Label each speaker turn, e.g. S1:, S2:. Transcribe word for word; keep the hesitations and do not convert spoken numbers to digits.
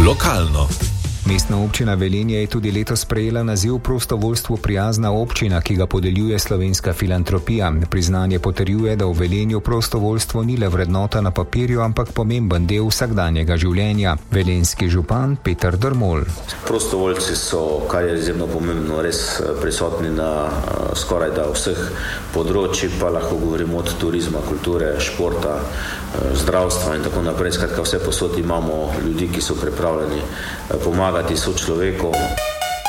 S1: Lokalno.
S2: Mestna občina Velenje je tudi letos sprejela naziv prostovoljstvu prijazna občina, ki ga podeljuje Slovenska filantropija. Priznanje potrjuje, da v Velenju prostovoljstvo ni le vrednota na papirju, ampak pomemben del vsakdanjega življenja. Velenjski župan Peter Drmol.
S3: Prostovoljci so, kar je izjemno pomembno, res prisotni na skoraj da vseh področjih, pa lahko govorimo od turizma, kulture, športa, zdravstva in tako naprej. Skratka, vse posod imamo ljudi, ki so pripravljeni pomagati sočloveku.